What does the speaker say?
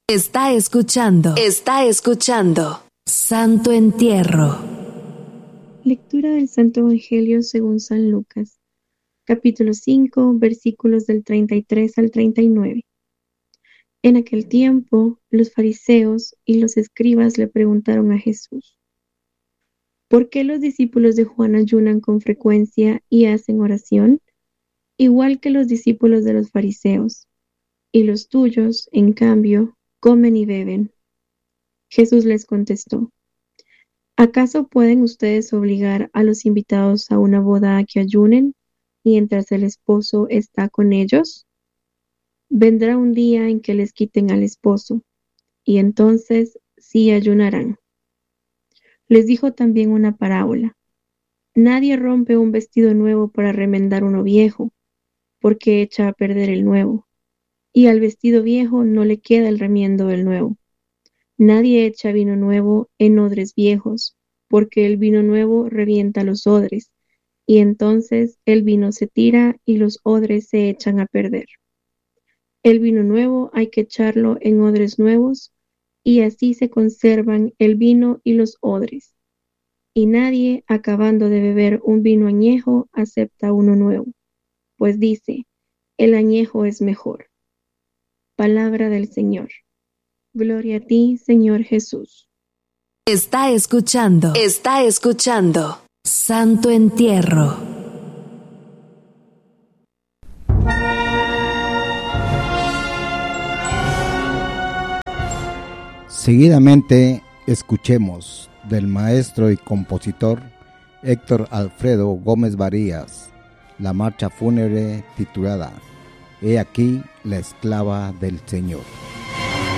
Está escuchando Santo Entierro. Lectura del Santo Evangelio según San Lucas, capítulo 5, versículos del 33 al 39. En aquel tiempo, los fariseos y los escribas le preguntaron a Jesús: ¿por qué los discípulos de Juan ayunan con frecuencia y hacen oración, igual que los discípulos de los fariseos, y los tuyos, en cambio, comen y beben? Jesús les contestó: ¿acaso pueden ustedes obligar a los invitados a una boda a que ayunen mientras el esposo está con ellos? Vendrá un día en que les quiten al esposo, y entonces sí ayunarán. Les dijo también una parábola: nadie rompe un vestido nuevo para remendar uno viejo, porque echa a perder el nuevo, y al vestido viejo no le queda el remiendo del nuevo. Nadie echa vino nuevo en odres viejos, porque el vino nuevo revienta los odres, y entonces el vino se tira y los odres se echan a perder. El vino nuevo hay que echarlo en odres nuevos, y así se conservan el vino y los odres. Y nadie, acabando de beber un vino añejo, acepta uno nuevo, pues dice: el añejo es mejor. Palabra del Señor. Gloria a ti, Señor Jesús. Está escuchando Santo Entierro. Seguidamente escuchemos del maestro y compositor Héctor Alfredo Gómez Varías la marcha fúnebre titulada He aquí la esclava del Señor.